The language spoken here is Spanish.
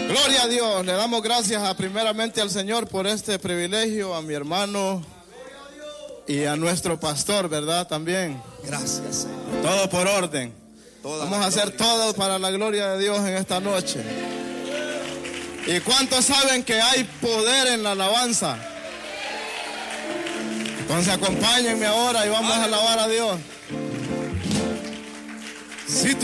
Gloria a Dios, le damos gracias primeramente al Señor por este privilegio, a mi hermano y a nuestro pastor, ¿verdad? También. Gracias, Señor. Todo por orden. Vamos a hacer todo para la gloria de Dios en esta noche. ¿Y cuántos saben que hay poder en la alabanza? Entonces acompáñenme ahora y vamos a alabar a Dios. Si